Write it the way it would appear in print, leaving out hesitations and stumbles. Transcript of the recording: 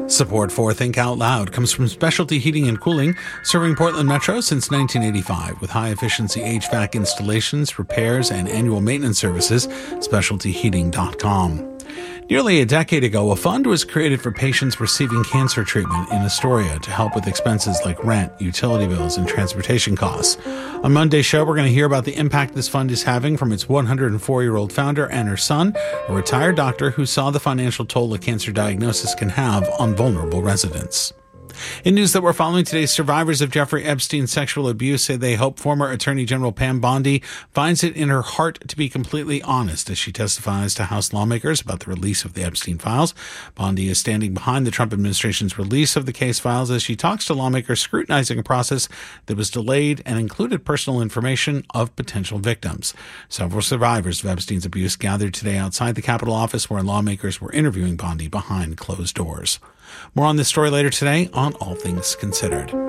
Support for Think Out Loud comes from Specialty Heating and Cooling, serving Portland Metro since 1985 with high-efficiency HVAC installations, repairs, and annual maintenance services. SpecialtyHeating.com. Nearly a decade ago, a fund was created for patients receiving cancer treatment in Astoria to help with expenses like rent, utility bills, and transportation costs. On Monday's show, we're going to hear about the impact this fund is having from its 104-year-old founder and her son, a retired doctor who saw the financial toll a cancer diagnosis can have on vulnerable residents. In news that we're following today, survivors of Jeffrey Epstein's sexual abuse say they hope former Attorney General Pam Bondi finds it in her heart to be completely honest as she testifies to House lawmakers about the release of the Epstein files. Bondi is standing behind the Trump administration's release of the case files as she talks to lawmakers scrutinizing a process that was delayed and included personal information of potential victims. Several survivors of Epstein's abuse gathered today outside the Capitol office where lawmakers were interviewing Bondi behind closed doors. More on this story later today on All Things Considered.